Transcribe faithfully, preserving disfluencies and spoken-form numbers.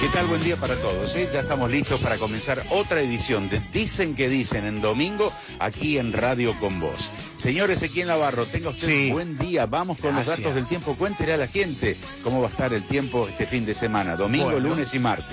¿Qué tal? Buen día para todos, ¿eh? Ya estamos listos para comenzar otra edición de Dicen que Dicen en domingo, aquí en Radio Con Vos. Señor Ezequiel Navarro, tenga usted Sí. un buen día. Vamos con Gracias. los datos del tiempo. Cuéntele a la gente cómo va a estar el tiempo este fin de semana, domingo, Bueno. lunes y martes.